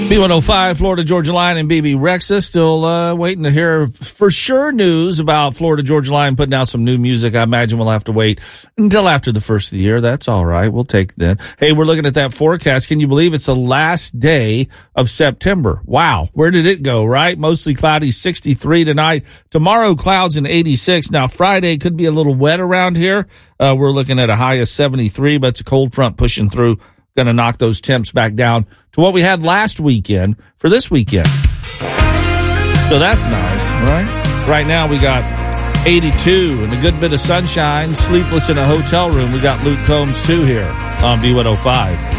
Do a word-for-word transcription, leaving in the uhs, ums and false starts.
B one oh five, Florida Georgia Line and B B Rexa. Still uh, waiting to hear for sure news about Florida Georgia Line putting out some new music. I imagine we'll have to wait until after the first of the year. That's all right. We'll take that. Hey, we're looking at that forecast. Can you believe it's the last day of September? Wow. Where did it go, right? Mostly cloudy, sixty-three tonight. Tomorrow, clouds and eighty-six. Now, Friday could be a little wet around here. Uh, we're looking at a high of seventy-three, but it's a cold front pushing through. Going to knock those temps back down to what we had last weekend for this weekend. So that's nice, right? Right now we got eighty-two and a good bit of sunshine, sleepless in a hotel room. We got Luke Combs too here on B one oh five.